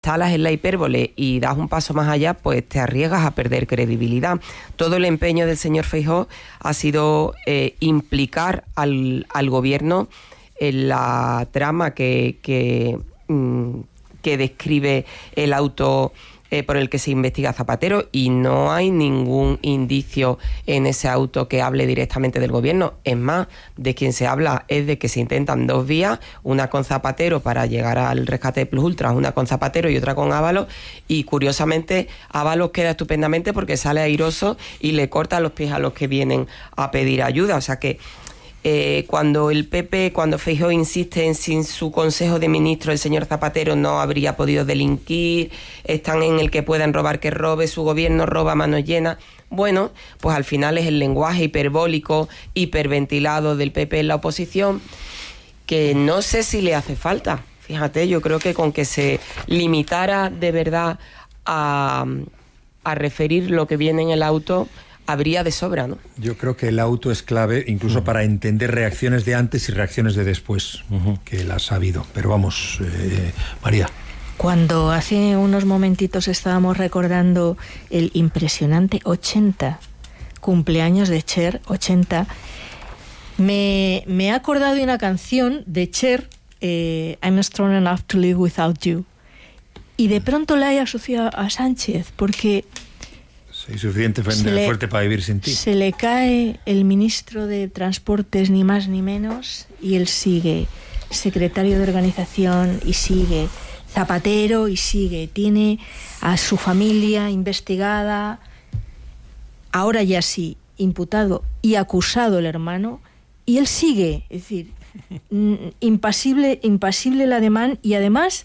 instalas en la hipérbole y das un paso más allá, pues te arriesgas a perder credibilidad. Todo el empeño del señor Feijóo ha sido implicar al gobierno en la trama que describe el auto por el que se investiga a Zapatero, y no hay ningún indicio en ese auto que hable directamente del gobierno. Es más, de quien se habla es de que se intentan dos vías, una con Zapatero para llegar al rescate de Plus Ultra, una con Zapatero y otra con Ábalos, y curiosamente Ábalos queda estupendamente porque sale airoso y le corta los pies a los que vienen a pedir ayuda. O sea que cuando el PP, cuando Feijóo insiste en sin su Consejo de Ministros el señor Zapatero no habría podido delinquir, están en el que puedan robar que robe, su gobierno roba a manos llenas, bueno, pues al final es el lenguaje hiperbólico, hiperventilado del PP en la oposición, que no sé si le hace falta. Fíjate, yo creo que con que se limitara de verdad a referir lo que viene en el auto, habría de sobra, ¿no? Yo creo que el auto es clave incluso para entender reacciones de antes y reacciones de después, que las ha habido. Pero vamos, María. Cuando hace unos momentitos estábamos recordando el impresionante 80, cumpleaños de Cher, 80, me he acordado de una canción de Cher, I'm Strong Enough to Live Without You. Y de pronto la he asociado a Sánchez, porque soy suficiente fuerte para vivir sin ti. Se le cae el ministro de Transportes, ni más ni menos, y él sigue secretario de organización, y sigue Zapatero, y sigue. Tiene a su familia investigada, ahora ya sí, imputado y acusado el hermano, y él sigue, es decir, impasible el ademán, y además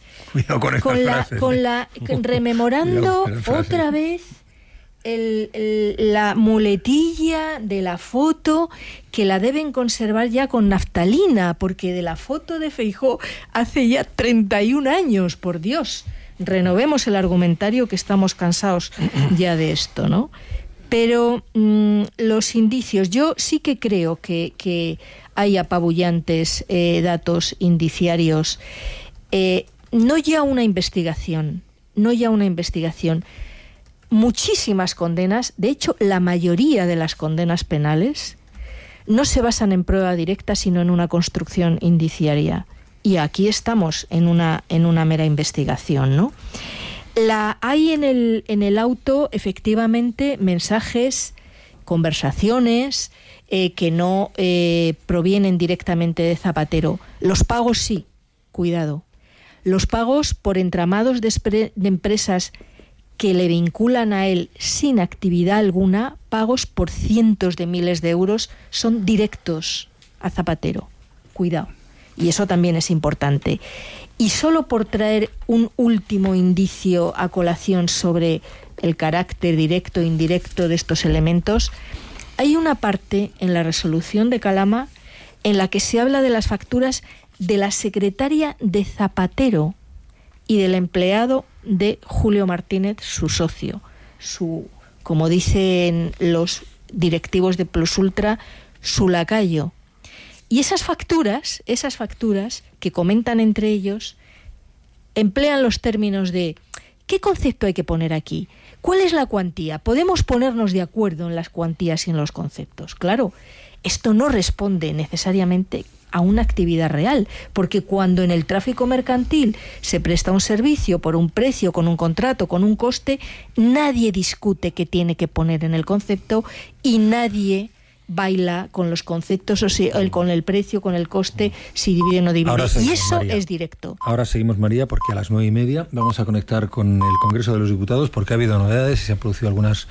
rememorando otra vez la muletilla de la foto, que la deben conservar ya con naftalina, porque de la foto de Feijóo hace ya 31 años, por Dios. Renovemos el argumentario, que estamos cansados ya de esto, ¿no? Pero los indicios, yo sí que creo que hay apabullantes datos indiciarios. No ya una investigación. Muchísimas condenas, de hecho la mayoría de las condenas penales no se basan en prueba directa, sino en una construcción indiciaria, y aquí estamos en una mera investigación, ¿no? Hay en el auto efectivamente mensajes, conversaciones que no provienen directamente de Zapatero. Los pagos sí, cuidado, los pagos por entramados de empresas que le vinculan a él sin actividad alguna, pagos por cientos de miles de euros, son directos a Zapatero. Cuidado. Y eso también es importante. Y solo por traer un último indicio a colación sobre el carácter directo e indirecto de estos elementos, hay una parte en la resolución de Calama en la que se habla de las facturas de la secretaria de Zapatero y del empleado de Julio Martínez, su socio, como dicen los directivos de Plus Ultra, su lacayo. Y esas facturas que comentan entre ellos, emplean los términos de ¿qué concepto hay que poner aquí? ¿Cuál es la cuantía? ¿Podemos ponernos de acuerdo en las cuantías y en los conceptos? Claro, esto no responde necesariamente a una actividad real, porque cuando en el tráfico mercantil se presta un servicio por un precio, con un contrato, con un coste, nadie discute qué tiene que poner en el concepto y nadie baila con los conceptos, o sea, con el precio, con el coste, si divide o no divide. Y eso, María, es directo. Ahora seguimos, María, porque a las 9:30 vamos a conectar con el Congreso de los Diputados, porque ha habido novedades y se han producido algunas,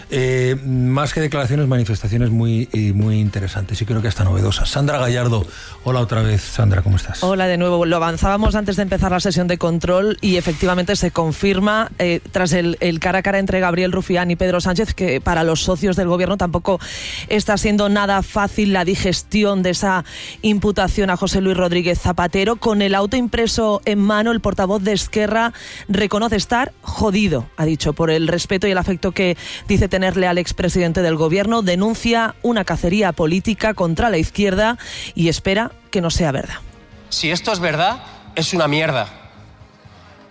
más que declaraciones, manifestaciones muy interesantes y creo que hasta novedosas. Sandra Gallardo, hola otra vez. Sandra, ¿cómo estás? Hola de nuevo. Lo avanzábamos antes de empezar la sesión de control y efectivamente se confirma, tras el cara a cara entre Gabriel Rufián y Pedro Sánchez, que para los socios del gobierno tampoco está siendo nada fácil la digestión de esa imputación a José Luis Rodríguez Zapatero. Con el auto impreso en mano, el portavoz de Esquerra reconoce estar jodido, ha dicho, por el respeto y el afecto que dice tenerle al expresidente del gobierno. Denuncia una cacería política contra la izquierda y espera que no sea verdad. Si esto es verdad, es una mierda.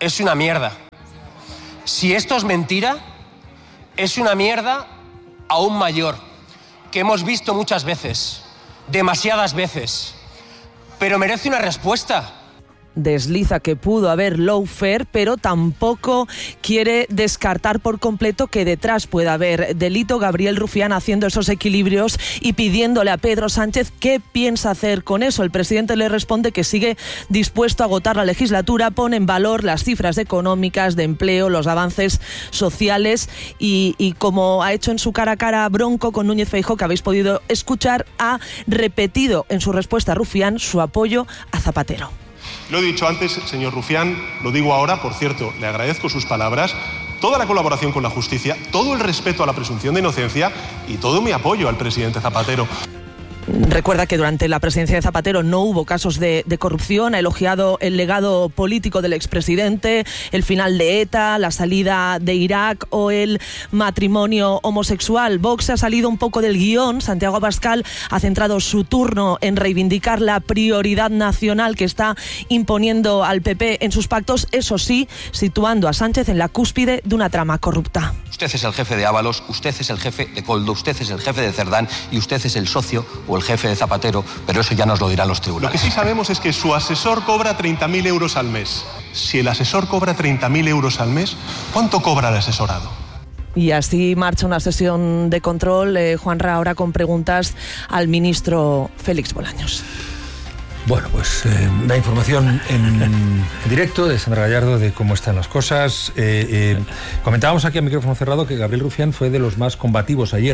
es una mierda. Si esto es mentira, es una mierda aún mayor, que hemos visto muchas veces, demasiadas veces, pero merece una respuesta. Desliza que pudo haber lawfare, pero tampoco quiere descartar por completo que detrás pueda haber delito. Gabriel Rufián haciendo esos equilibrios y pidiéndole a Pedro Sánchez qué piensa hacer con eso. El presidente le responde que sigue dispuesto a agotar la legislatura, pone en valor las cifras económicas, de empleo, los avances sociales y como ha hecho en su cara a cara bronco con Núñez Feijóo, que habéis podido escuchar, ha repetido en su respuesta a Rufián su apoyo a Zapatero. Lo he dicho antes, señor Rufián, lo digo ahora, por cierto, le agradezco sus palabras, toda la colaboración con la justicia, todo el respeto a la presunción de inocencia y todo mi apoyo al presidente Zapatero. Recuerda que durante la presidencia de Zapatero no hubo casos de corrupción, ha elogiado el legado político del expresidente, el final de ETA, la salida de Irak o el matrimonio homosexual. Vox ha salido un poco del guión. Santiago Abascal ha centrado su turno en reivindicar la prioridad nacional que está imponiendo al PP en sus pactos, eso sí, situando a Sánchez en la cúspide de una trama corrupta. Usted es el jefe de Ábalos, usted es el jefe de Koldo, usted es el jefe de Cerdán y usted es el socio o el jefe de Zapatero, pero eso ya nos lo dirán los tribunales. Lo que sí sabemos es que su asesor cobra 30.000 euros al mes. Si el asesor cobra 30.000 euros al mes, ¿cuánto cobra el asesorado? Y así marcha una sesión de control, Juanra, ahora con preguntas al ministro Félix Bolaños. Bueno, pues la información en directo de Sandra Gallardo de cómo están las cosas. Comentábamos aquí a micrófono cerrado que Gabriel Rufián fue de los más combativos ayer.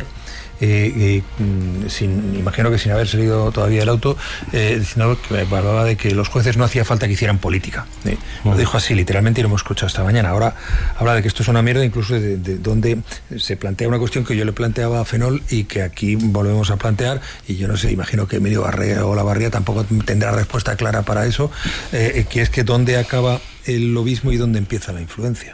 Imagino que sin haber salido todavía del auto, diciendo que hablaba de que los jueces no hacía falta que hicieran política. Lo dijo así literalmente y lo hemos escuchado esta mañana. Ahora habla de que esto es una mierda, incluso de donde se plantea una cuestión que yo le planteaba a Fenol y que aquí volvemos a plantear, y yo no sé, imagino que Emilio Barrea o Olavarría tampoco tendrá respuesta clara para eso, que es que dónde acaba el lobismo y dónde empieza la influencia.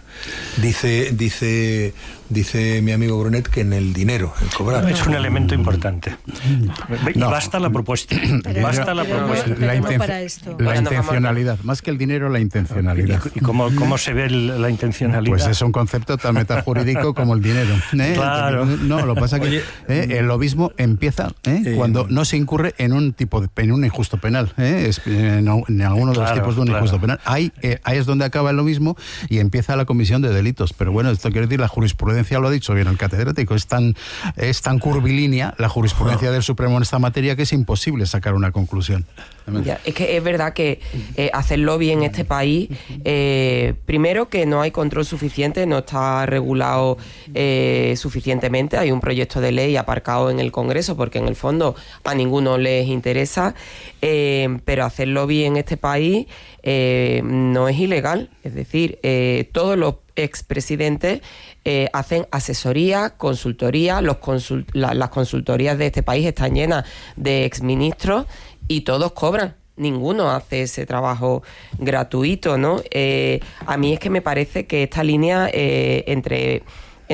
Dice mi amigo Brunet que en el dinero, el cobrar. Es un elemento importante. Y basta la propuesta. Basta la propuesta. La intencionalidad. Más que el dinero, la intencionalidad. ¿Y cómo se ve la intencionalidad? Pues es un concepto tan metajurídico como el dinero. Claro. No, lo que pasa es que el lobismo empieza cuando no se incurre en un injusto penal. En algunos de los tipos de un injusto penal. Ahí es donde acaba el lobismo y empieza la comisión de delitos. Pero bueno, esto quiere decir, la jurisprudencia lo ha dicho bien el catedrático, es tan curvilínea la jurisprudencia del Supremo en esta materia que es imposible sacar una conclusión. Ya, es que es verdad que hacer lobby en este país, primero que no hay control suficiente, no está regulado suficientemente, hay un proyecto de ley aparcado en el Congreso porque en el fondo a ninguno les interesa, pero hacer lobby en este país no es ilegal, es decir, todos los expresidentes hacen asesoría, consultoría, las consultorías de este país están llenas de exministros y todos cobran. Ninguno hace ese trabajo gratuito, ¿no? A mí es que me parece que esta línea entre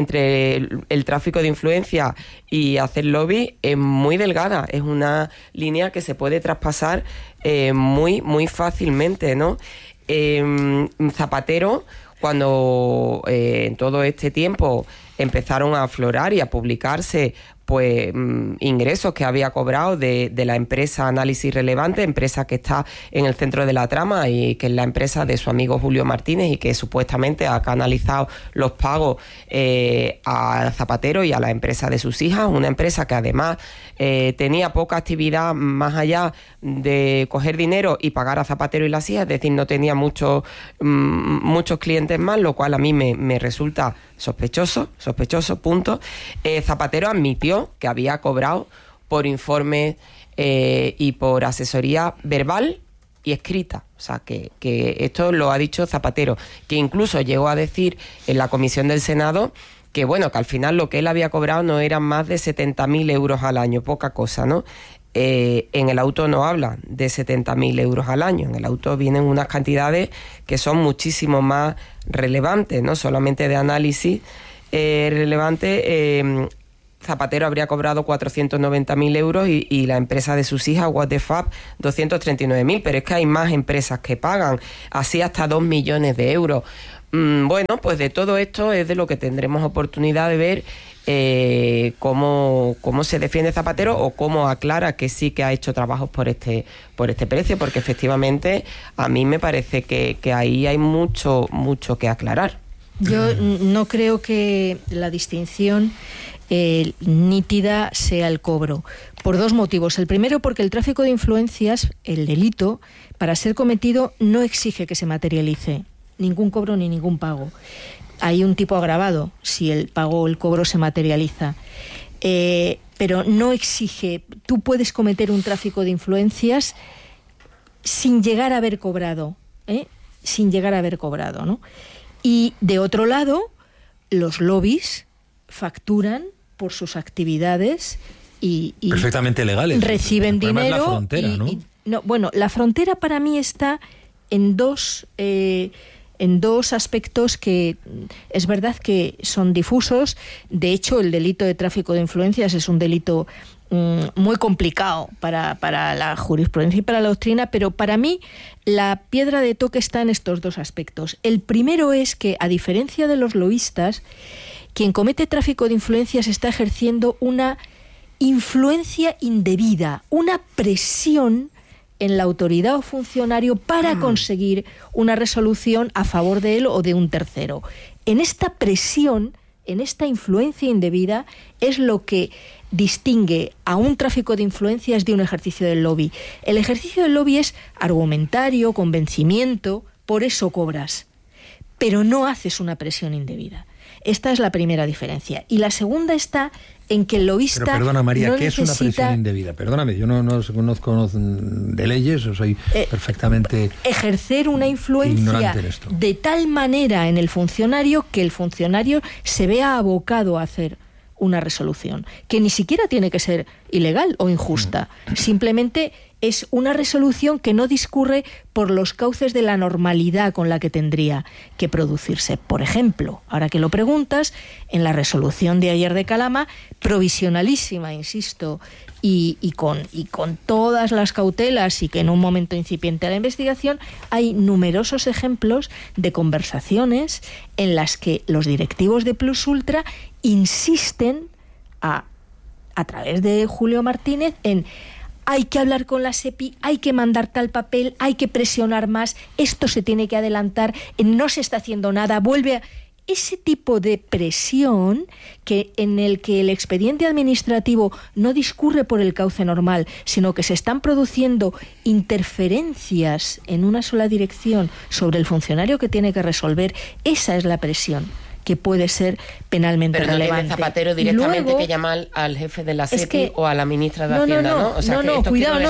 el tráfico de influencia y hacer lobby es muy delgada. Es una línea que se puede traspasar muy, muy fácilmente, ¿no? Zapatero, cuando en todo este tiempo empezaron a aflorar y a publicarse pues ingresos que había cobrado de la empresa Análisis Relevante, empresa que está en el centro de la trama y que es la empresa de su amigo Julio Martínez y que supuestamente ha canalizado los pagos a Zapatero y a la empresa de sus hijas, una empresa que además tenía poca actividad más allá de coger dinero y pagar a Zapatero y las hijas, es decir, no tenía muchos clientes más, lo cual a mí me resulta sospechoso, punto. Zapatero admitió que había cobrado por informes y por asesoría verbal y escrita. O sea, que esto lo ha dicho Zapatero, que incluso llegó a decir en la comisión del Senado que, bueno, que al final lo que él había cobrado no eran más de 70.000 euros al año, poca cosa, ¿no? En el auto no habla de 70.000 euros al año, en el auto vienen unas cantidades que son muchísimo más relevantes, no solamente de análisis relevante. Zapatero habría cobrado 490.000 euros y la empresa de sus hijas, What the Fab, 239.000, pero es que hay más empresas que pagan, así hasta 2 millones de euros. Bueno, pues de todo esto es de lo que tendremos oportunidad de ver cómo se defiende Zapatero o cómo aclara que sí que ha hecho trabajos por este precio, porque efectivamente a mí me parece que ahí hay mucho que aclarar. Yo no creo que la distinción nítida sea el cobro, por dos motivos. El primero, porque el tráfico de influencias, el delito, para ser cometido no exige que se materialice ningún cobro ni ningún pago. Hay un tipo agravado si el pago o el cobro se materializa, pero no exige. Tú puedes cometer un tráfico de influencias sin llegar a haber cobrado, ¿no? Y de otro lado, los lobbies facturan por sus actividades y perfectamente legales. Reciben dinero. Es la frontera, ¿no? Bueno, la frontera para mí está en dos aspectos que es verdad que son difusos. De hecho, el delito de tráfico de influencias es un delito muy complicado para la jurisprudencia y para la doctrina, pero para mí la piedra de toque está en estos dos aspectos. El primero es que, a diferencia de los lobistas, quien comete tráfico de influencias está ejerciendo una influencia indebida, una presión en la autoridad o funcionario para conseguir una resolución a favor de él o de un tercero. En esta presión, en esta influencia indebida, es lo que distingue a un tráfico de influencias de un ejercicio del lobby. El ejercicio del lobby es argumentario, convencimiento, por eso cobras, pero no haces una presión indebida. Esta es la primera diferencia. Y la segunda está en que el lobista... Pero perdona, María, no ¿qué necesita... es una presión indebida? Perdóname, yo no conozco de leyes, o soy perfectamente... Ejercer una influencia de tal manera en el funcionario que el funcionario se vea abocado a hacer una resolución, que ni siquiera tiene que ser ilegal o injusta, simplemente es una resolución que no discurre por los cauces de la normalidad con la que tendría que producirse. Por ejemplo, ahora que lo preguntas, en la resolución de ayer de Calama, provisionalísima, insisto, y con todas las cautelas y que en un momento incipiente a la investigación, hay numerosos ejemplos de conversaciones en las que los directivos de Plus Ultra insisten a través de Julio Martínez en: hay que hablar con la SEPI, hay que mandar tal papel, hay que presionar más, esto se tiene que adelantar, no se está haciendo nada, vuelve a... Ese tipo de presión en el que el expediente administrativo no discurre por el cauce normal, sino que se están produciendo interferencias en una sola dirección sobre el funcionario que tiene que resolver, esa es la presión que puede ser penalmente relevante. Pero Zapatero directamente luego, que llama al jefe de la SEPI o a la ministra de Hacienda, ¿no? O sea, cuidado,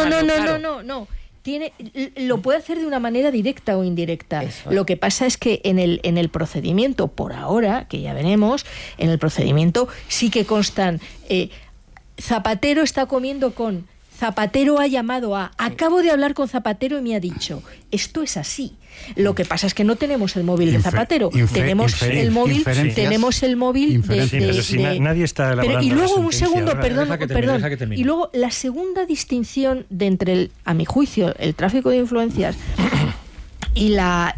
no. Lo puede hacer de una manera directa o indirecta. Eso. Lo que pasa es que en el procedimiento, por ahora, que ya veremos, en el procedimiento sí que constan Zapatero está comiendo con, Zapatero ha llamado a, acabo de hablar con Zapatero y me ha dicho, esto es así. Lo que pasa es que no tenemos el móvil de Zapatero, tenemos el móvil de nadie está elaborando. Y luego un segundo, ahora, perdón. Y luego la segunda distinción de entre a mi juicio, el tráfico de influencias y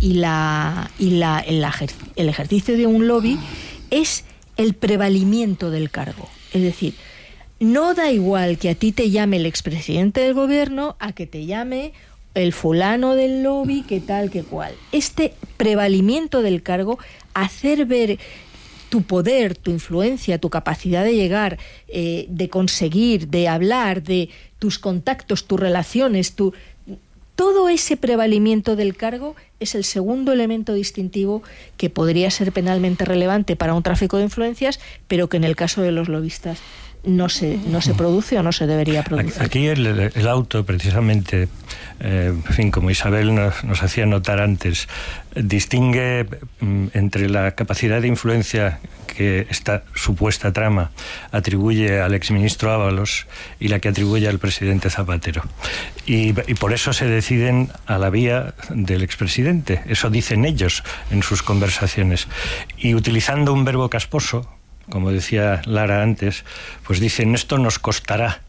el ejercicio de un lobby es el prevalimiento del cargo. Es decir, no da igual que a ti te llame el expresidente del gobierno a que te llame el fulano del lobby, que tal, que cual. Este prevalimiento del cargo, hacer ver tu poder, tu influencia, tu capacidad de llegar, de conseguir, de hablar, de tus contactos, tus relaciones, todo ese prevalimiento del cargo es el segundo elemento distintivo que podría ser penalmente relevante para un tráfico de influencias, pero que en el caso de los lobistas no se produce o no se debería producir. Aquí el auto, precisamente, en fin, como Isabel nos hacía notar antes, distingue entre la capacidad de influencia que esta supuesta trama atribuye al exministro Ábalos y la que atribuye al presidente Zapatero. Y por eso se deciden a la vía del expresidente. Eso dicen ellos en sus conversaciones. Y utilizando un verbo casposo, como decía Lara antes, pues dicen esto nos costará.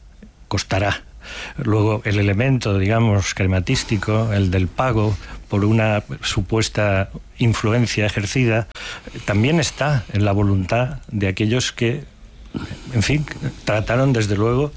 Luego el elemento, digamos, crematístico, el del pago por una supuesta influencia ejercida, también está en la voluntad de aquellos que, en fin, trataron desde luego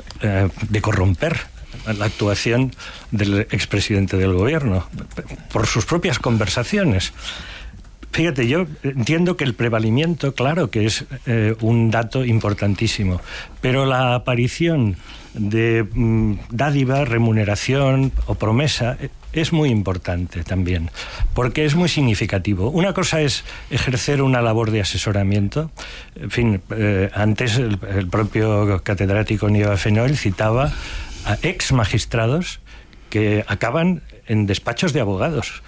de corromper la actuación del expresidente del gobierno por sus propias conversaciones. Fíjate, yo entiendo que el prevalimiento, claro que es un dato importantísimo, pero la aparición de dádiva, remuneración o promesa es muy importante también, porque es muy significativo. Una cosa es ejercer una labor de asesoramiento. En fin, antes el propio catedrático Nieva Fenoll citaba a ex magistrados que acaban en despachos de abogados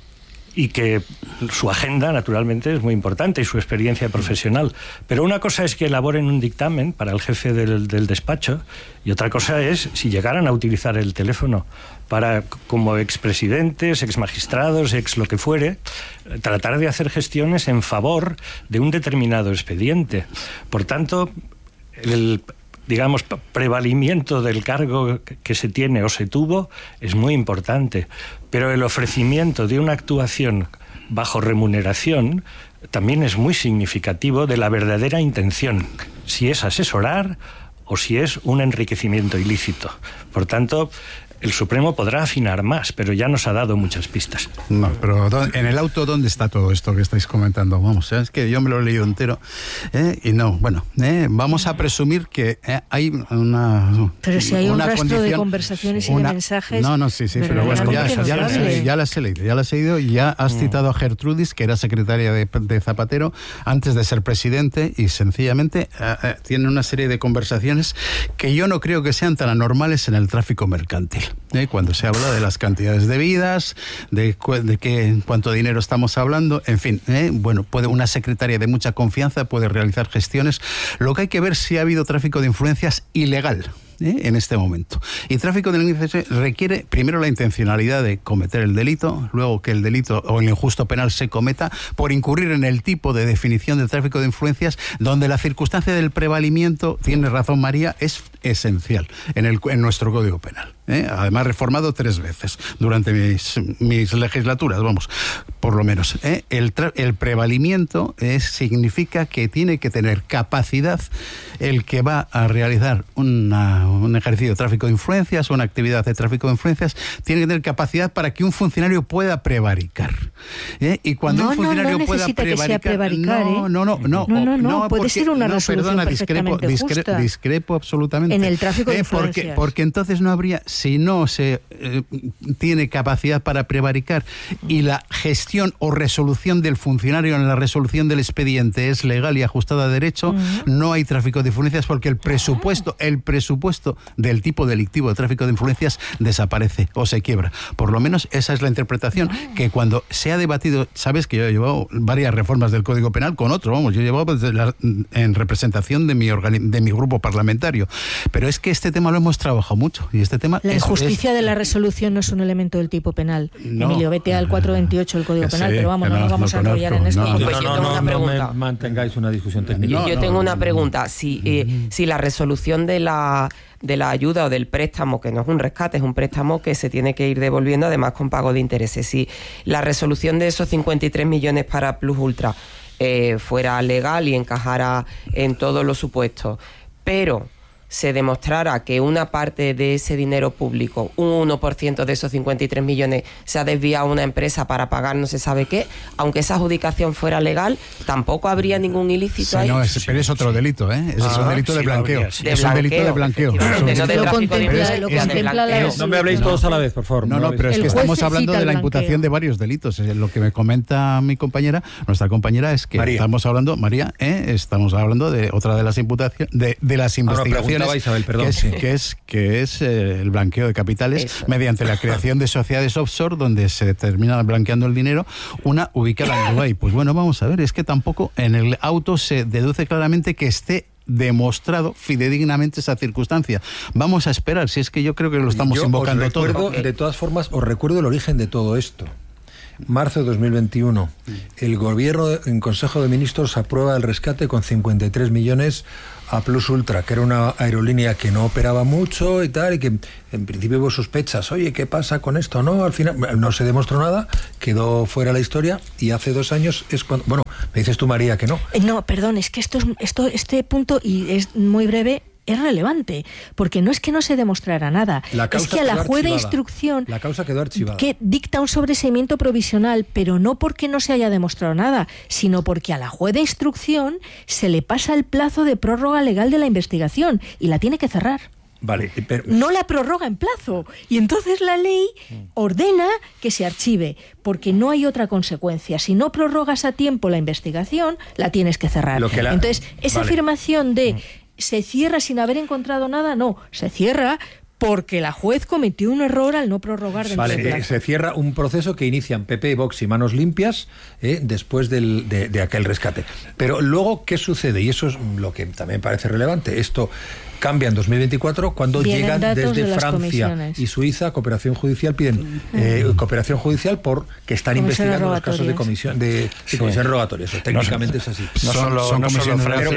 y que su agenda, naturalmente, es muy importante y su experiencia profesional. Pero una cosa es que elaboren un dictamen para el jefe del despacho y otra cosa es si llegaran a utilizar el teléfono para, como expresidentes, exmagistrados, ex lo que fuere, tratar de hacer gestiones en favor de un determinado expediente. Por tanto, el digamos, prevalimiento del cargo que se tiene o se tuvo es muy importante, pero el ofrecimiento de una actuación bajo remuneración también es muy significativo de la verdadera intención, si es asesorar o si es un enriquecimiento ilícito. Por tanto, el Supremo podrá afinar más, pero ya nos ha dado muchas pistas. No, pero en el auto, ¿dónde está todo esto que estáis comentando? Vamos, es que yo me lo he leído entero y no, bueno, vamos a presumir que hay una... Pero si hay un rastro de conversaciones y de mensajes... No, sí, pero bueno, ya las he leído, ya has citado a Gertrudis, que era secretaria de Zapatero, antes de ser presidente, y sencillamente tiene una serie de conversaciones que yo no creo que sean tan anormales en el tráfico mercantil. Cuando se habla de las cantidades debidas, de cuánto dinero estamos hablando, en fin, bueno, una secretaria de mucha confianza puede realizar gestiones. Lo que hay que ver si ha habido tráfico de influencias ilegal en este momento. Y tráfico de influencias requiere primero la intencionalidad de cometer el delito, luego que el delito o el injusto penal se cometa por incurrir en el tipo de definición del tráfico de influencias, donde la circunstancia del prevalimiento, tiene razón María, es esencial en nuestro Código Penal. Además reformado 3 veces durante mis legislaturas, vamos, por lo menos. El prevalimiento significa que tiene que tener capacidad el que va a realizar un ejercicio de tráfico de influencias o una actividad de tráfico de influencias, tiene que tener capacidad para que un funcionario pueda prevaricar. Y cuando un funcionario pueda prevaricar, no, puede ser una resolución perfectamente justa. Discrepo absolutamente. En el tráfico de influencias. Porque entonces no habría, si no se tiene capacidad para prevaricar y la gestión o resolución del funcionario en la resolución del expediente es legal y ajustada a derecho, no hay tráfico de influencias, porque el presupuesto del tipo delictivo de tráfico de influencias desaparece o se quiebra. Por lo menos esa es la interpretación que cuando se ha debatido, sabes que yo he llevado varias reformas del Código Penal con otro, yo he llevado en representación de mi grupo parlamentario, pero es que este tema lo hemos trabajado mucho y este tema... La injusticia de la resolución no es un elemento del tipo penal. No, Emilio, vete al 428 del Código Penal, pero vamos, no nos vamos a enrollar en esto. No mantengáis una discusión técnica. Yo tengo una pregunta. Si la resolución de la ayuda o del préstamo, que no es un rescate, es un préstamo que se tiene que ir devolviendo, además con pago de intereses, si la resolución de esos 53 millones para Plus Ultra fuera legal y encajara en todos los supuestos, pero se demostrara que una parte de ese dinero público, un 1% de esos 53 millones, se ha desviado a una empresa para pagar no se sabe qué, aunque esa adjudicación fuera legal, tampoco habría ningún ilícito ahí. No, pero es otro delito, ¿eh? Es un delito de blanqueo. Es un delito de blanqueo. No me habléis todos a la vez, por favor. No, pero es que estamos hablando de la imputación de varios delitos. Lo que me comenta mi compañera, nuestra compañera, es que estamos hablando, María, estamos hablando de otra de las imputaciones, de las investigaciones. Isabel, perdón, que es el blanqueo de capitales mediante la creación de sociedades offshore donde se termina blanqueando el dinero, una ubicada en Dubái. Pues bueno, vamos a ver, es que tampoco en el auto se deduce claramente que esté demostrado fidedignamente esa circunstancia. Vamos a esperar, si es que yo creo que lo estamos invocando todo. De todas formas, os recuerdo el origen de todo esto. Marzo de 2021. El gobierno en Consejo de Ministros aprueba el rescate con 53 millones a Plus Ultra, que era una aerolínea que no operaba mucho y tal, y que en principio hubo sospechas. Oye, ¿qué pasa con esto? No, al final no se demostró nada, quedó fuera la historia, y hace 2 años es cuando... Bueno, me dices tú, María, que no. No, perdón, es que este punto, y es muy breve, es relevante, porque no es que no se demostrara nada, es que a la juez de instrucción, la causa quedó archivada, que dicta un sobreseimiento provisional, pero no porque no se haya demostrado nada, sino porque a la juez de instrucción se le pasa el plazo de prórroga legal de la investigación y la tiene que cerrar. Vale, pero... No la prorroga en plazo, y entonces la ley ordena que se archive, porque no hay otra consecuencia. Si no prorrogas a tiempo la investigación, la tienes que cerrar. Entonces, esa afirmación de se cierra sin haber encontrado nada, no, se cierra porque la juez cometió un error al no prorrogar de Vale, se cierra un proceso que inician PP, Vox y Manos Limpias después de aquel rescate. Pero luego, ¿qué sucede? Y eso es lo que también parece relevante. Esto cambia en 2024 cuando llegan desde Francia y Suiza cooperación judicial, piden cooperación judicial porque están investigando los casos de comisión rogatoria. Eso técnicamente es así. No solo pero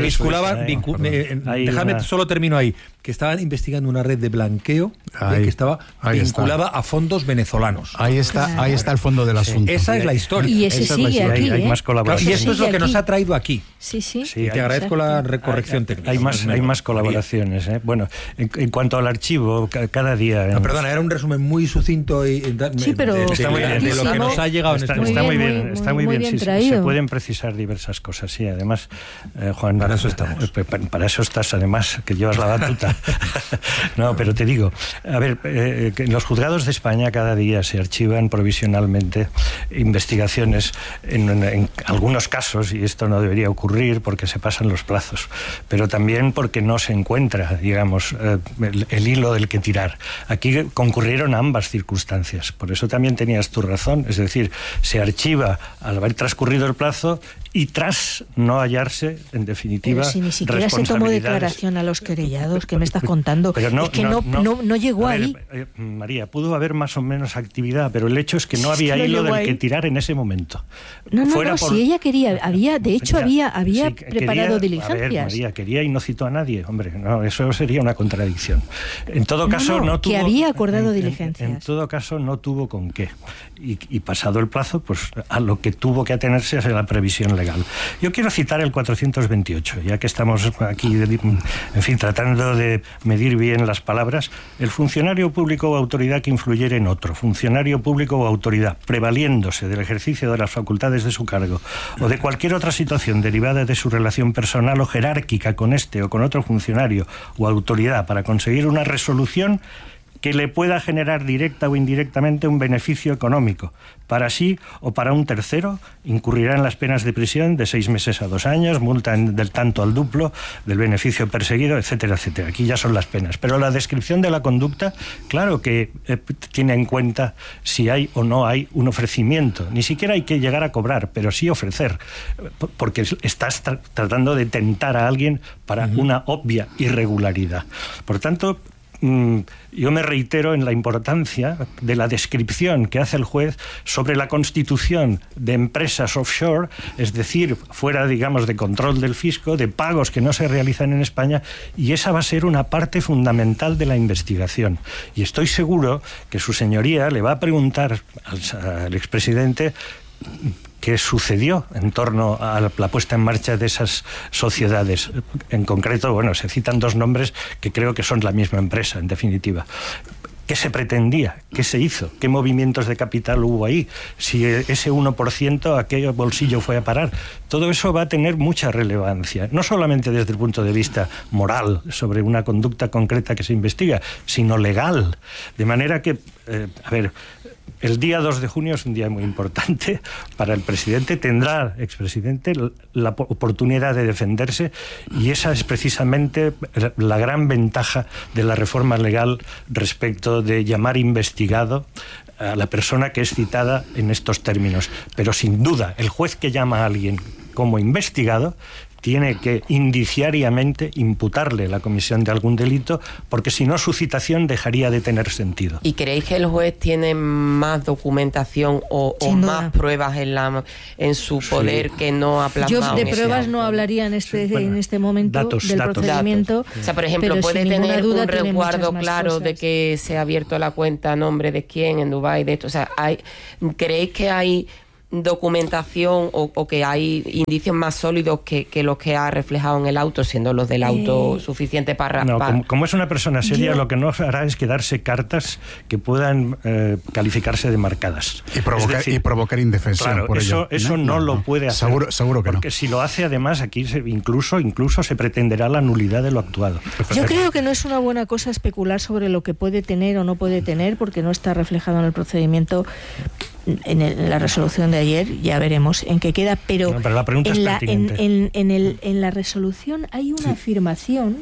déjame, solo termino ahí, que estaban investigando una red de blanqueo que estaba vinculada a fondos venezolanos. Ahí está el fondo del asunto. Esa es la historia. Y ese sigue aquí. Hay más colaboración. Y esto es lo que nos ha traído aquí. Sí. Y te agradezco la corrección técnica. Hay más colaboraciones. Bueno, en cuanto al archivo, cada día... No, perdona, era un resumen muy sucinto y pero está muy bien, de lo que nos ha llegado. Está muy bien. Sí, se pueden precisar diversas cosas, sí. Además, Juan... Para eso estamos. Para eso estás, además, que llevas la batuta. No, pero te digo, a ver, que en los juzgados de España cada día se archivan provisionalmente investigaciones en algunos casos, y esto no debería ocurrir porque se pasan los plazos, pero también porque no se encuentra, digamos, el hilo del que tirar. Aquí concurrieron ambas circunstancias, por eso también tenías tu razón, es decir, se archiva al haber transcurrido el plazo y tras no hallarse, en definitiva, pero si ni siquiera se tomó declaración a los querellados, ¿qué me estás contando? Pero no llegó ahí. María, pudo haber más o menos actividad, pero el hecho es que no había hilo del que tirar en ese momento. Si ella quería, había preparado diligencias. A ver, María, quería y no citó a nadie, hombre, no, eso sería una contradicción. En todo caso, no tuvo... que había acordado diligencias. En todo caso, no tuvo con qué. Y pasado el plazo, pues a lo que tuvo que atenerse es a la previsión legal. Yo quiero citar el 428, ya que estamos aquí, en fin, tratando de medir bien las palabras. El funcionario público o autoridad que influyere en otro, funcionario público o autoridad, prevaliéndose del ejercicio de las facultades de su cargo o de cualquier otra situación derivada de su relación personal o jerárquica con este o con otro funcionario o autoridad para conseguir una resolución que le pueda generar directa o indirectamente un beneficio económico para sí o para un tercero, incurrirá en las penas de prisión de 6 meses a 2 años, multa del tanto al duplo del beneficio perseguido, etcétera, etcétera. Aquí ya son las penas. Pero la descripción de la conducta, claro que tiene en cuenta si hay o no hay un ofrecimiento. Ni siquiera hay que llegar a cobrar, pero sí ofrecer, porque estás tratando de tentar a alguien para una obvia irregularidad. Por tanto, yo me reitero en la importancia de la descripción que hace el juez sobre la constitución de empresas offshore, es decir, fuera, digamos, de control del fisco, de pagos que no se realizan en España, y esa va a ser una parte fundamental de la investigación. Y estoy seguro que su señoría le va a preguntar al expresidente qué sucedió en torno a la puesta en marcha de esas sociedades. En concreto, bueno, se citan 2 nombres que creo que son la misma empresa, en definitiva. ¿Qué se pretendía? ¿Qué se hizo? ¿Qué movimientos de capital hubo ahí? Si ese 1% a qué bolsillo fue a parar. Todo eso va a tener mucha relevancia, no solamente desde el punto de vista moral, sobre una conducta concreta que se investiga, sino legal. De manera que, el día 2 de junio es un día muy importante para el presidente. Tendrá, expresidente, la oportunidad de defenderse, y esa es precisamente la gran ventaja de la reforma legal respecto de llamar investigado a la persona que es citada en estos términos. Pero sin duda, el juez que llama a alguien como investigado, tiene que indiciariamente imputarle la comisión de algún delito, porque si no su citación dejaría de tener sentido. ¿Y creéis que el juez tiene más documentación o más pruebas en su poder que no ha plasmado? Yo de pruebas no hablaría en este momento del procedimiento. O sea, por ejemplo, puede tener un resguardo claro de que se ha abierto la cuenta a nombre de quién en Dubái, de esto. O sea, ¿creéis que hay documentación o que hay indicios más sólidos que los que ha reflejado en el auto, siendo los del auto suficiente para... No, como es una persona seria, lo que no hará es quedarse cartas que puedan calificarse de marcadas. Y provocar indefensión. Claro, por eso no lo puede hacer. Seguro que porque no. Si lo hace, además, aquí incluso se pretenderá la nulidad de lo actuado. Yo creo que no es una buena cosa especular sobre lo que puede tener o no puede tener, porque no está reflejado en el procedimiento. En la resolución de ayer ya veremos en qué queda, pero la pregunta en la resolución hay una afirmación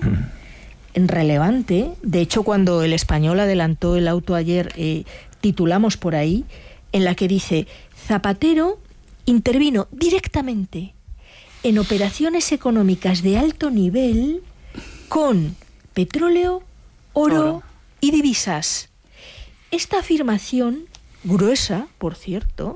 relevante. De hecho, cuando el Español adelantó el auto ayer, titulamos por ahí, en la que dice: Zapatero intervino directamente en operaciones económicas de alto nivel con petróleo, oro y divisas. Esta afirmación, gruesa, por cierto,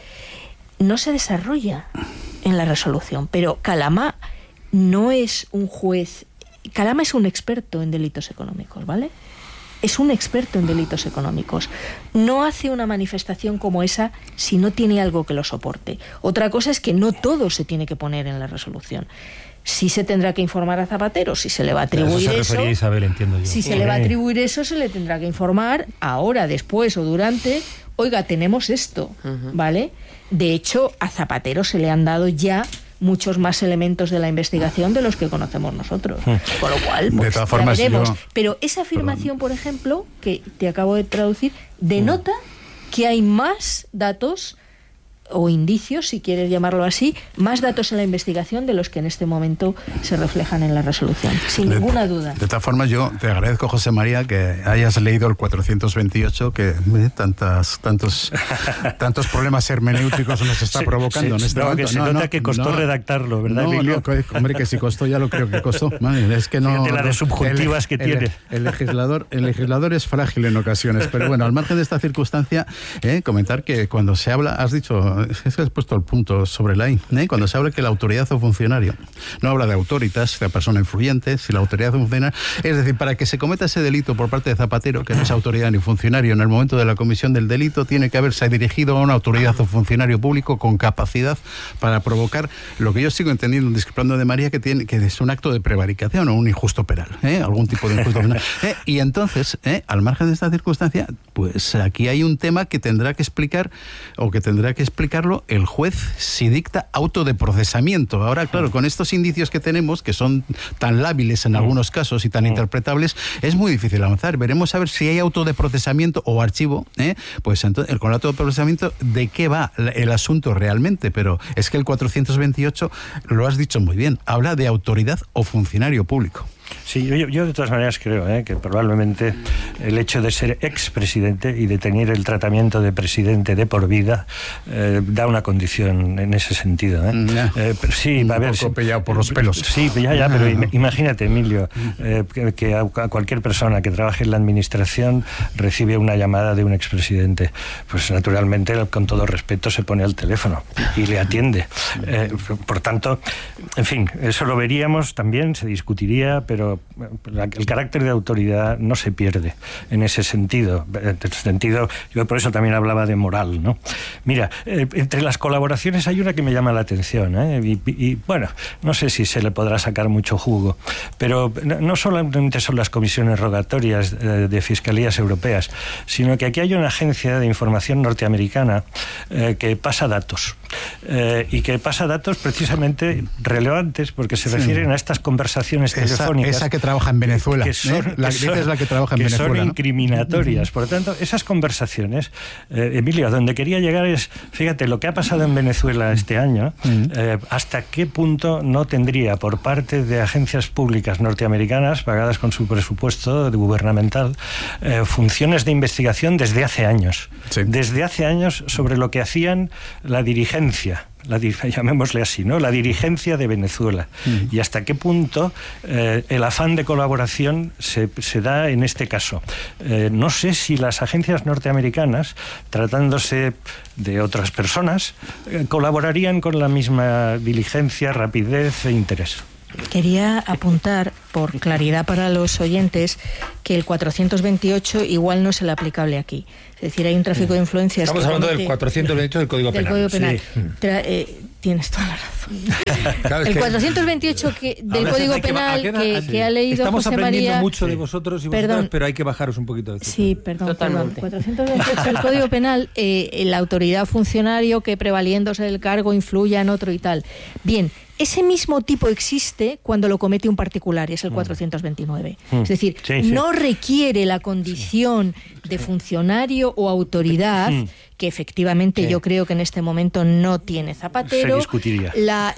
no se desarrolla en la resolución, pero Calama no es un juez. Calama es un experto en delitos económicos, ¿vale? Es un experto en delitos económicos. No hace una manifestación como esa si no tiene algo que lo soporte. Otra cosa es que no todo se tiene que poner en la resolución. Sí se tendrá que informar a Zapatero, si se le va a atribuir eso. Isabel, entiendo yo. Si se le va a atribuir eso, se le tendrá que informar ahora, después o durante. Oiga, tenemos esto, ¿vale? De hecho, a Zapatero se le han dado ya muchos más elementos de la investigación de los que conocemos nosotros. Con lo cual, pues, de todas formas, ya veremos. Pero esa afirmación, por ejemplo, que te acabo de traducir, denota que hay más datos o indicios, si quieres llamarlo así, más datos en la investigación de los que en este momento se reflejan en la resolución, sin ninguna duda. De todas formas, yo te agradezco, José María, que hayas leído el 428, que tantos problemas hermenéuticos nos está provocando en este momento. Que se nota que costó redactarlo, ¿verdad, Emilio? Hombre, que si costó, ya lo creo que costó. Es que no. Fíjate la de subjuntivas que tiene. El legislador es frágil en ocasiones, pero bueno, al margen de esta circunstancia, comentar que cuando se habla, has dicho, es que has puesto el punto sobre la I, cuando se habla que la autoridad o funcionario, no habla de autoritas, de persona influyente, si la autoridad o funcionario, es decir, para que se cometa ese delito por parte de Zapatero, que no es autoridad ni funcionario, en el momento de la comisión del delito tiene que haberse dirigido a una autoridad o funcionario público con capacidad para provocar lo que yo sigo entendiendo, discrepando de María, que es un acto de prevaricación o un injusto penal, algún tipo de injusto penal. Y entonces, al margen de esta circunstancia, pues aquí hay un tema que tendrá que explicar, o que tendrá que explicarlo el juez si dicta auto de procesamiento. Ahora, claro, con estos indicios que tenemos, que son tan lábiles en algunos casos y tan interpretables, es muy difícil avanzar. Veremos a ver si hay auto de procesamiento o archivo, pues entonces, con el auto de procesamiento, ¿de qué va el asunto realmente? Pero es que el 428, lo has dicho muy bien, habla de autoridad o funcionario público. Sí, yo de todas maneras creo que probablemente el hecho de ser expresidente y de tener el tratamiento de presidente de por vida da una condición en ese sentido. Pero sí, a ver, poco pillado por los pelos. Sí, ya, pero imagínate, Emilio, que a cualquier persona que trabaje en la administración recibe una llamada de un expresidente. Pues naturalmente, con todo respeto, se pone al teléfono y le atiende. Por tanto, en fin, eso lo veríamos también, se discutiría, pero el carácter de autoridad no se pierde en ese sentido. Yo por eso también hablaba de moral, ¿no? Mira, entre las colaboraciones hay una que me llama la atención, y bueno, no sé si se le podrá sacar mucho jugo, pero no solamente son las comisiones rogatorias de fiscalías europeas, sino que aquí hay una agencia de información norteamericana que pasa datos, y que pasa datos precisamente relevantes porque se refieren a estas conversaciones telefónicas. Esa que trabaja en Venezuela. La que trabaja en Venezuela. Son incriminatorias. Por lo tanto, esas conversaciones, Emilio, a donde quería llegar es, fíjate, lo que ha pasado en Venezuela este año, hasta qué punto no tendría por parte de agencias públicas norteamericanas, pagadas con su presupuesto gubernamental, funciones de investigación desde hace años. Sí. Desde hace años sobre lo que hacían la dirigencia llamémosle así, ¿no? La dirigencia de Venezuela. Y hasta qué punto el afán de colaboración se da en este caso. No sé si las agencias norteamericanas, tratándose de otras personas, colaborarían con la misma diligencia, rapidez e interés. Quería apuntar, por claridad para los oyentes, que el 428 igual no es el aplicable aquí. Es decir, hay un tráfico de influencias... Estamos hablando del 428 del Código Penal. Del Código Penal. Sí. Tienes toda la razón. Claro, el 428 del Código Penal que ha leído Estamos José María... Estamos aprendiendo mucho de vosotros y vosotras, pero hay que bajaros un poquito de esto. Sí, perdón. 428 del Código Penal, la autoridad funcionario que prevaliéndose del cargo influya en otro y tal. Bien, ese mismo tipo existe cuando lo comete un particular, y es el 429. Es decir, no requiere la condición de funcionario o autoridad, que efectivamente yo creo que en este momento no tiene Zapatero. Se discutiría.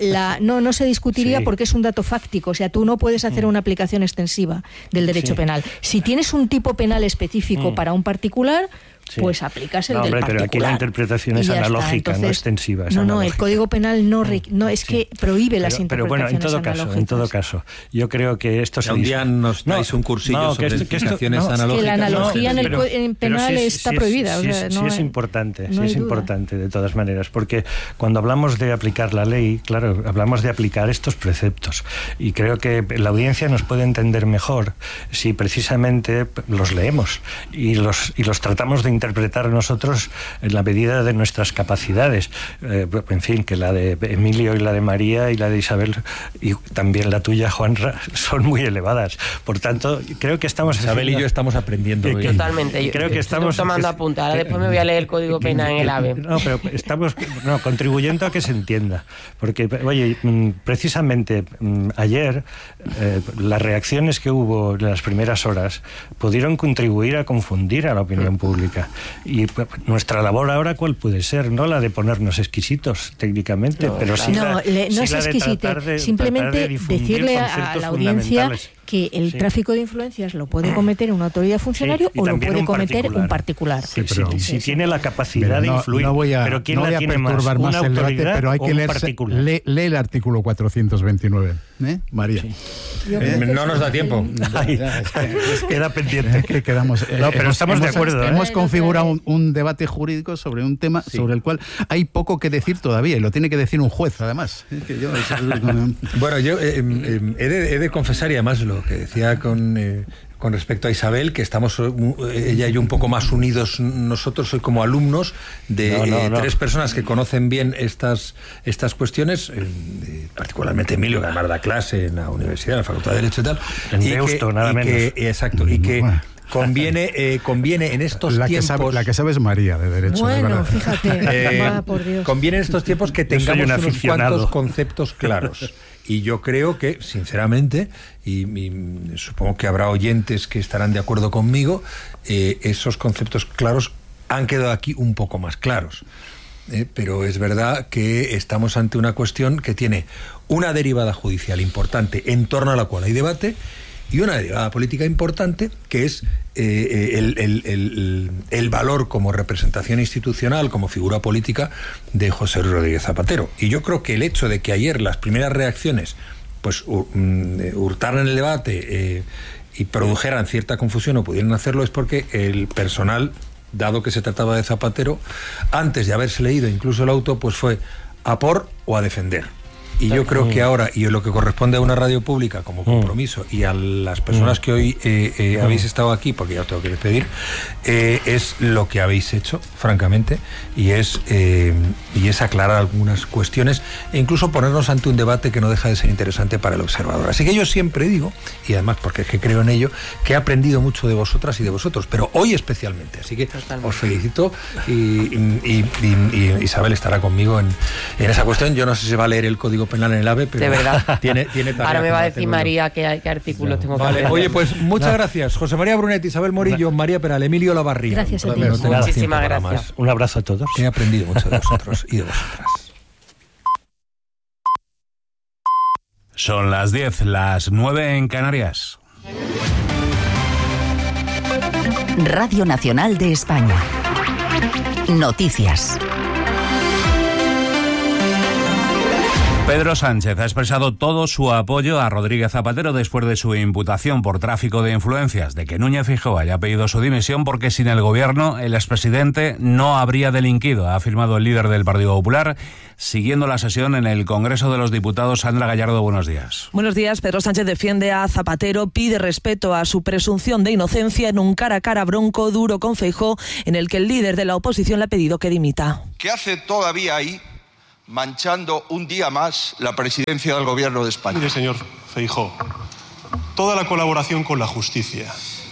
No se discutiría porque es un dato fáctico. O sea, tú no puedes hacer una aplicación extensiva del derecho penal. Si tienes un tipo penal específico para un particular, pues aplicas el del particular. Pero aquí la interpretación es analógica, entonces, no extensiva. El Código Penal no es que prohíbe las interpretaciones pero bueno, en todo caso, yo creo que esto se... Un día nos dais un cursillo sobre explicaciones analógicas. Que la analogía en penal está prohibida. Sí es importante, de todas maneras, porque cuando hablamos de aplicar la ley, claro, hablamos de aplicar estos preceptos, y creo que la audiencia nos puede entender mejor si precisamente los leemos y los tratamos de interpretar nosotros en la medida de nuestras capacidades. En fin, que la de Emilio y la de María y la de Isabel y también la tuya, Juanra, son muy elevadas. Por tanto, creo que estamos... Isabel y yo estamos aprendiendo. Totalmente. Creo que estamos tomando apuntes. Ahora después me voy a leer el Código Penal en el AVE. No, pero estamos contribuyendo a que se entienda. Porque, oye, precisamente ayer las reacciones que hubo en las primeras horas pudieron contribuir a confundir a la opinión pública. Y nuestra labor ahora, ¿cuál puede ser? No la de ponernos exquisitos técnicamente, pero sí no es exquisito, simplemente decirle a la audiencia que el tráfico de influencias lo puede cometer una autoridad funcionario o lo puede cometer un particular. Si tiene la capacidad de influir, pero ¿quién la tiene más? ¿Una autoridad pero hay o que un particular? Lee el artículo 429, María. No nos da tiempo. Queda pendiente. Pero estamos de acuerdo. Hemos configurado un debate jurídico sobre un tema sobre el cual hay poco que decir todavía, y lo tiene que decir un juez, además. Bueno, yo he de confesar, y además lo que decía con respecto a Isabel, que estamos ella y yo un poco más unidos nosotros, soy como alumnos de tres personas que conocen bien estas cuestiones, particularmente Emilio, que además da clase en la universidad, en la Facultad de Derecho y tal. En Deusto, nada menos. Exacto, y que conviene en estos tiempos... La que sabe es María, de Derecho. Bueno, fíjate, por Dios. Conviene en estos tiempos que tengamos unos cuantos conceptos claros. Y yo creo que, sinceramente, y supongo que habrá oyentes que estarán de acuerdo conmigo, esos conceptos claros han quedado aquí un poco más claros. Pero es verdad que estamos ante una cuestión que tiene una derivada judicial importante en torno a la cual hay debate, y una derivada política importante, que es el valor como representación institucional, como figura política de José Rodríguez Zapatero. Y yo creo que el hecho de que ayer las primeras reacciones pues hurtaran el debate y produjeran cierta confusión o pudieran hacerlo, es porque el personal, dado que se trataba de Zapatero, antes de haberse leído incluso el auto, pues fue a por o a defender. Y yo creo que ahora, y lo que corresponde a una radio pública como compromiso, y a las personas que hoy habéis estado aquí, porque ya os tengo que despedir, es lo que habéis hecho, francamente, y es aclarar algunas cuestiones e incluso ponernos ante un debate que no deja de ser interesante para el observador. Así que yo siempre digo, y además porque es que creo en ello, que he aprendido mucho de vosotras y de vosotros, pero hoy especialmente. Así que os felicito, y Isabel estará conmigo en esa cuestión. Yo no sé si va a leer el Código Penal en el AVE, pero de verdad. tiene tarea. Ahora me va a decir María qué artículos tengo que leer. Oye, pues muchas gracias. José María Brunet, Isabel Morillo, María Peral, Emilio Lavarría. Gracias a ti. Muchísimas gracias. Un abrazo a todos. He aprendido mucho de vosotros y de vosotras. Son las 10, las 9 en Canarias. Radio Nacional de España. Noticias. Pedro Sánchez ha expresado todo su apoyo a Rodríguez Zapatero después de su imputación por tráfico de influencias, de que Núñez Feijóo haya pedido su dimisión porque sin el gobierno el expresidente no habría delinquido, ha afirmado el líder del Partido Popular, siguiendo la sesión en el Congreso de los Diputados. Sandra Gallardo, buenos días. Buenos días. Pedro Sánchez defiende a Zapatero, pide respeto a su presunción de inocencia en un cara a cara bronco, duro con Feijóo, en el que el líder de la oposición le ha pedido que dimita. ¿Qué hace todavía ahí, manchando un día más la presidencia del Gobierno de España? Mire, señor Feijóo, toda la colaboración con la justicia,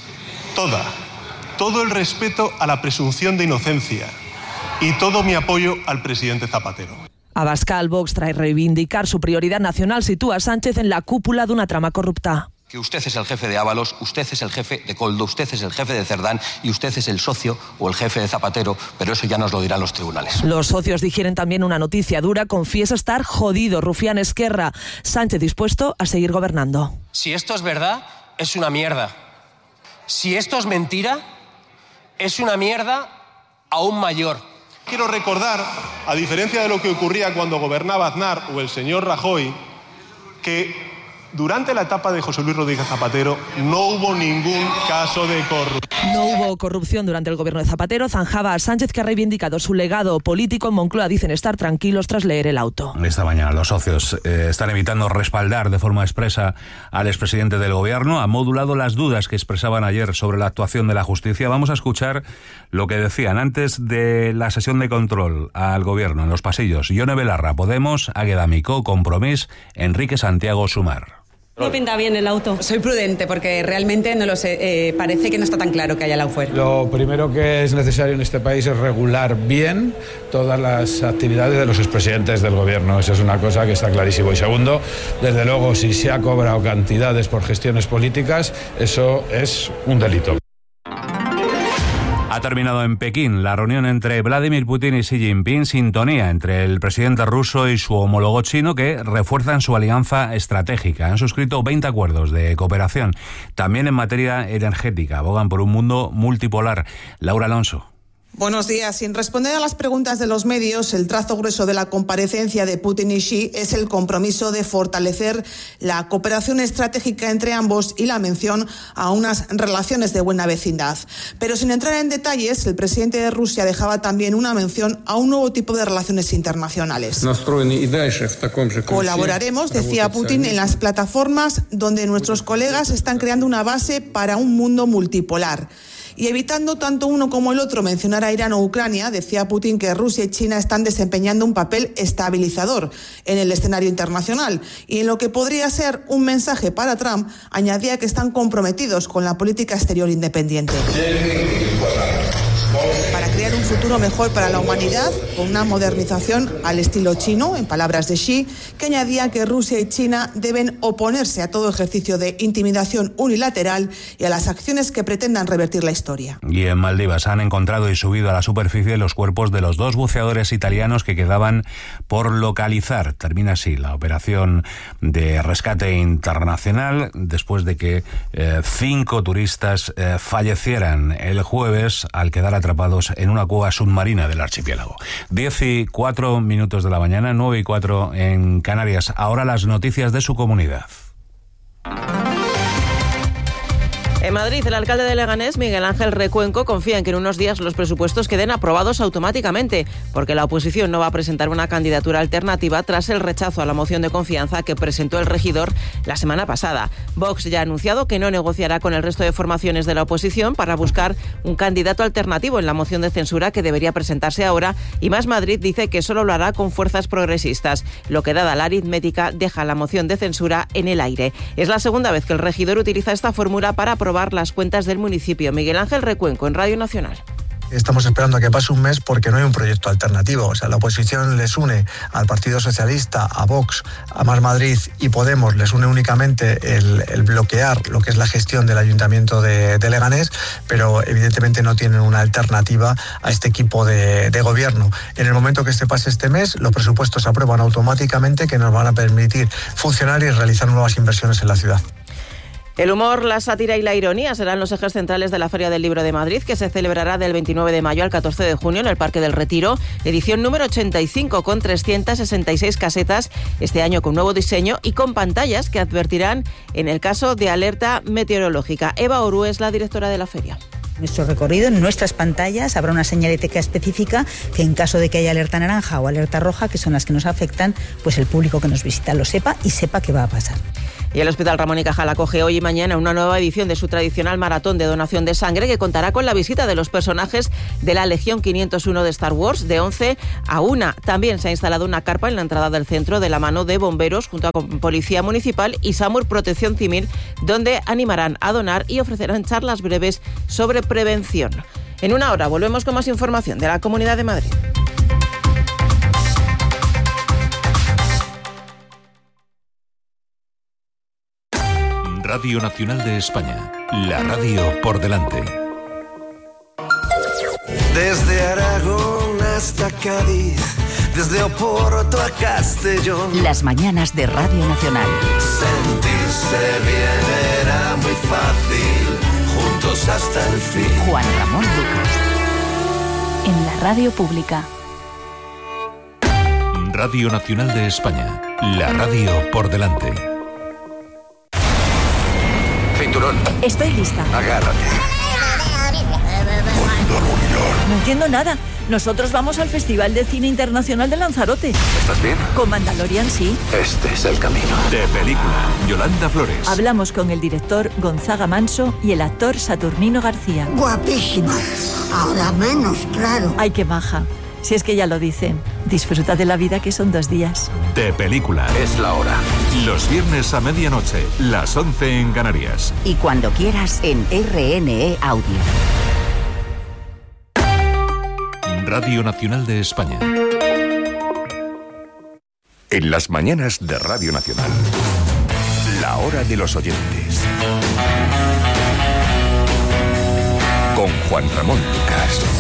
todo el respeto a la presunción de inocencia y todo mi apoyo al presidente Zapatero. Abascal, Vox, tras reivindicar su prioridad nacional, sitúa a Sánchez en la cúpula de una trama corrupta. Que usted es el jefe de Ábalos, usted es el jefe de Koldo, usted es el jefe de Cerdán y usted es el socio o el jefe de Zapatero, pero eso ya nos lo dirán los tribunales. Los socios digieren también una noticia dura, confiesa estar jodido. Rufián Esquerra, Sánchez dispuesto a seguir gobernando. Si esto es verdad, es una mierda. Si esto es mentira, es una mierda aún mayor. Quiero recordar, a diferencia de lo que ocurría cuando gobernaba Aznar o el señor Rajoy, que durante la etapa de José Luis Rodríguez Zapatero no hubo ningún caso de corrupción. No hubo corrupción durante el gobierno de Zapatero. Zanjaba a Sánchez, que ha reivindicado su legado político. En Moncloa dicen estar tranquilos tras leer el auto. Esta mañana los socios están evitando respaldar de forma expresa al expresidente del gobierno. Ha modulado las dudas que expresaban ayer sobre la actuación de la justicia. Vamos a escuchar lo que decían antes de la sesión de control al gobierno en los pasillos. Ione Belarra, Podemos, Águeda Micó, Compromís, Enrique Santiago, Sumar. No pinta bien el auto. Soy prudente porque realmente no lo sé. Parece que no está tan claro que haya Lawfare. Lo primero que es necesario en este país es regular bien todas las actividades de los expresidentes del gobierno. Esa es una cosa que está clarísimo. Y segundo, desde luego, si se ha cobrado cantidades por gestiones políticas, eso es un delito. Ha terminado en Pekín la reunión entre Vladimir Putin y Xi Jinping, sintonía entre el presidente ruso y su homólogo chino que refuerzan su alianza estratégica. Han suscrito 20 acuerdos de cooperación, también en materia energética. Abogan por un mundo multipolar. Laura Alonso. Buenos días. Sin responder a las preguntas de los medios, el trazo grueso de la comparecencia de Putin y Xi es el compromiso de fortalecer la cooperación estratégica entre ambos y la mención a unas relaciones de buena vecindad. Pero sin entrar en detalles, el presidente de Rusia dejaba también una mención a un nuevo tipo de relaciones internacionales. Colaboraremos, decía Putin, en las plataformas donde nuestros colegas están creando una base para un mundo multipolar. Y evitando tanto uno como el otro mencionar a Irán o Ucrania, decía Putin que Rusia y China están desempeñando un papel estabilizador en el escenario internacional. Y en lo que podría ser un mensaje para Trump, añadía que están comprometidos con la política exterior independiente. Para crear un futuro mejor para la humanidad, con una modernización al estilo chino, en palabras de Xi, que añadía que Rusia y China deben oponerse a todo ejercicio de intimidación unilateral y a las acciones que pretendan revertir la historia. Y en Maldivas han encontrado y subido a la superficie los cuerpos de los 2 buceadores italianos que quedaban por localizar. Termina así la operación de rescate internacional después de que 5 turistas fallecieran el jueves al quedar atrapados en una cueva submarina del archipiélago. 10:04 de la mañana, 9:04 en Canarias. Ahora las noticias de su comunidad. En Madrid, el alcalde de Leganés, Miguel Ángel Recuenco, confía en que en unos días los presupuestos queden aprobados automáticamente, porque la oposición no va a presentar una candidatura alternativa tras el rechazo a la moción de confianza que presentó el regidor la semana pasada. Vox ya ha anunciado que no negociará con el resto de formaciones de la oposición para buscar un candidato alternativo en la moción de censura que debería presentarse ahora, y Más Madrid dice que solo lo hará con fuerzas progresistas, lo que dada la aritmética deja la moción de censura en el aire. Es la segunda vez que el regidor utiliza esta fórmula para aprobar las cuentas del municipio. Miguel Ángel Recuenco, en Radio Nacional. Estamos esperando a que pase un mes porque no hay un proyecto alternativo. O sea, la oposición les une al Partido Socialista, a Vox, a Más Madrid y Podemos, les une únicamente el bloquear lo que es la gestión del Ayuntamiento de Leganés, pero evidentemente no tienen una alternativa a este equipo de gobierno. En el momento que se pase este mes, los presupuestos se aprueban automáticamente, que nos van a permitir funcionar y realizar nuevas inversiones en la ciudad. El humor, la sátira y la ironía serán los ejes centrales de la Feria del Libro de Madrid, que se celebrará del 29 de mayo al 14 de junio en el Parque del Retiro, edición número 85, con 366 casetas, este año con nuevo diseño y con pantallas que advertirán en el caso de alerta meteorológica. Eva Orú es la directora de la feria. Nuestro recorrido, en nuestras pantallas, habrá una señalética específica que en caso de que haya alerta naranja o alerta roja, que son las que nos afectan, pues el público que nos visita lo sepa y sepa qué va a pasar. Y el Hospital Ramón y Cajal acoge hoy y mañana una nueva edición de su tradicional maratón de donación de sangre, que contará con la visita de los personajes de la Legión 501 de Star Wars de 11 a 1. También se ha instalado una carpa en la entrada del centro de la mano de bomberos junto a Policía Municipal y SAMUR Protección Civil, donde animarán a donar y ofrecerán charlas breves sobre prevención. En una hora volvemos con más información de la Comunidad de Madrid. Radio Nacional de España, la radio por delante. Desde Aragón hasta Cádiz, desde Oporto a Castellón. Las mañanas de Radio Nacional. Sentirse bien era muy fácil, juntos hasta el fin. Juan Ramón Lucas. En la radio pública. Radio Nacional de España, la radio por delante. Cinturón. Estoy lista. Agárrate. No entiendo nada. Nosotros vamos al Festival de Cine Internacional de Lanzarote. ¿Estás bien? Con Mandalorian, sí. Este es el camino. De película, Yolanda Flores. Hablamos con el director Gonzaga Manso y el actor Saturnino García. Guapísima. Ahora menos, claro. Ay, qué maja. Si es que ya lo dicen. Disfruta de la vida, que son 2 días. De película. Es la hora. Los viernes a medianoche, las 11 en Canarias. Y cuando quieras en RNE Audio. Radio Nacional de España. En las mañanas de Radio Nacional, la hora de los oyentes. Con Juan Ramón Lucas.